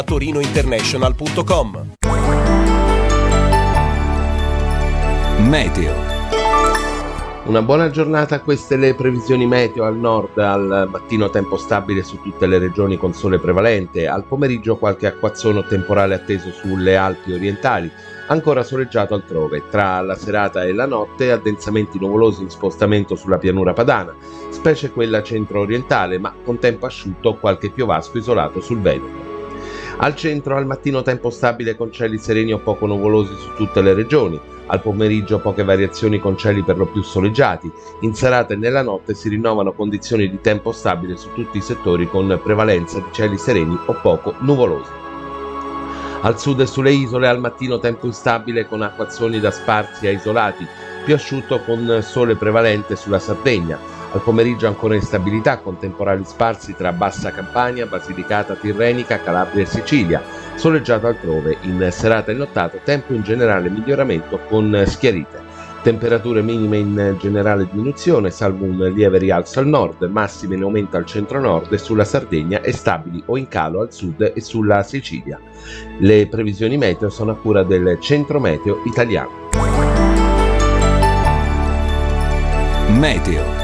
torinointernational.com. Meteo. Una buona giornata, queste le previsioni meteo. Al nord al mattino tempo stabile su tutte le regioni con sole prevalente, al pomeriggio qualche acquazzone temporale atteso sulle Alpi orientali, ancora soleggiato altrove. Tra la serata e la notte addensamenti nuvolosi in spostamento sulla pianura padana, specie quella centro-orientale, ma con tempo asciutto o qualche piovasco isolato sul Veneto. Al centro al mattino tempo stabile con cieli sereni o poco nuvolosi su tutte le regioni, al pomeriggio poche variazioni con cieli per lo più soleggiati, in serata e nella notte si rinnovano condizioni di tempo stabile su tutti i settori con prevalenza di cieli sereni o poco nuvolosi. Al sud e sulle isole al mattino tempo instabile con acquazzoni da sparsi a isolati, più asciutto con sole prevalente sulla Sardegna. Al pomeriggio ancora instabilità con temporali sparsi tra Bassa Campania, Basilicata Tirrenica, Calabria e Sicilia, soleggiato altrove. In serata e nottato tempo in generale miglioramento con schiarite. Temperature minime in generale diminuzione, salvo un lieve rialzo al nord, massime in aumento al centro-nord e sulla Sardegna e stabili o in calo al sud e sulla Sicilia. Le previsioni meteo sono a cura del Centro Meteo Italiano. Meteo.